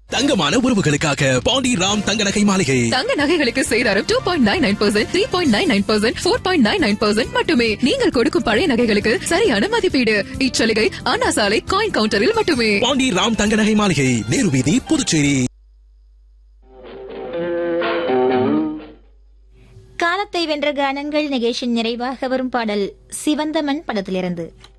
தங்கமான உறவுகளுக்காக பாண்டி ராம் தங்க நகை மாளிகை. தங்க நகைகளுக்கு சேதாரம் 2.99%, 3.99%, 4.99% மட்டுமே. நீங்கள் கொடுக்கும் பழைய நகைகளுக்கு சரியான மதிப்பீடு. இச்சலுகை அண்ணா சாலை காயின் கவுண்டரில் மட்டுமே. பாண்டி ராம் தங்க நகை மாளிகை, நேரு வீதி, புதுச்சேரி. காலத்தை வென்ற கானங்கள் நிகழ்ச்சியின் நிறைவாக வரும் பாடல் சிவந்தமன் படத்திலிருந்து.